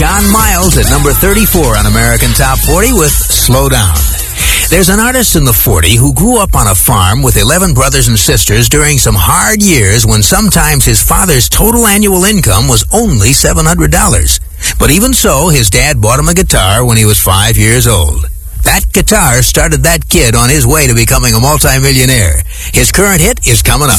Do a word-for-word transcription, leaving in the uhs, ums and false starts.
John Miles at number thirty-four on American Top forty with Slow Down. There's an artist in the forties who grew up on a farm with eleven brothers and sisters during some hard years when sometimes his father's total annual income was only seven hundred dollars. But even so, his dad bought him a guitar when he was five years old. That guitar started that kid on his way to becoming a multimillionaire. His current hit is coming up.